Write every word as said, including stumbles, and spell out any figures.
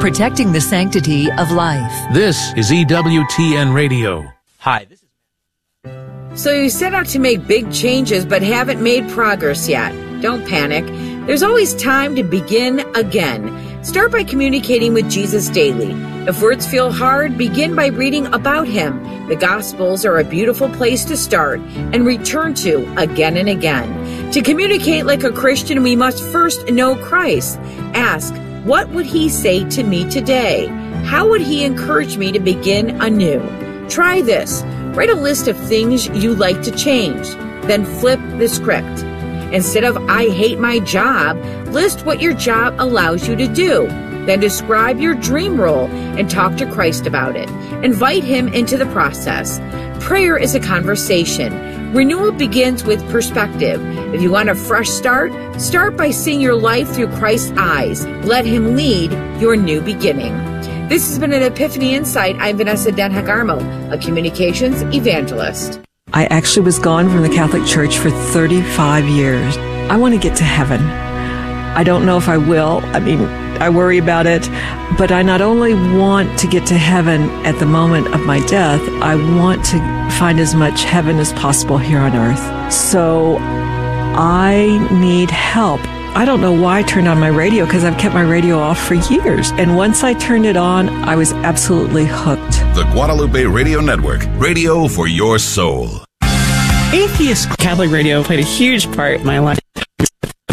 protecting the sanctity of life. This is E W T N Radio. Hi, this is... So you set out to make big changes but haven't made progress yet. Don't panic. There's always time to begin again. Start by communicating with Jesus daily. If words feel hard, begin by reading about him. The Gospels are a beautiful place to start and return to again and again. To communicate like a Christian, we must first know Christ. Ask, what would he say to me today? How would he encourage me to begin anew? Try this. Write a list of things you like to change. Then flip the script. Instead of I hate my job, list what your job allows you to do. Then describe your dream role and talk to Christ about it. Invite him into the process. Prayer is a conversation. Renewal begins with perspective. If you want a fresh start, start by seeing your life through Christ's eyes. Let him lead your new beginning. This has been an Epiphany Insight. I'm Vanessa Denhagarmo, a communications evangelist. I actually was gone from the Catholic Church for thirty-five years. I want to get to heaven. I don't know if I will. I mean, I worry about it. But I not only want to get to heaven at the moment of my death, I want to find as much heaven as possible here on earth. So I need help. I don't know why I turned on my radio, because I've kept my radio off for years. And once I turned it on, I was absolutely hooked. The Guadalupe Radio Network, radio for your soul. Atheist Catholic radio played a huge part in my life.